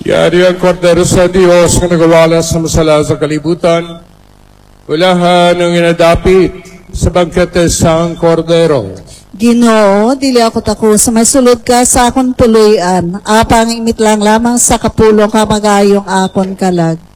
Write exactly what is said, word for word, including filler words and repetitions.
Yari ang kordero sa Diyos na nagawala sa masala sa kalibutan. Ulahan ng inadapit sa bangkete sang kordero. Ginoo, dili ako tako sa may sulod ka sa akon tuluyan. Apang imit lang lamang sa kapulong kamagayong akon kalag.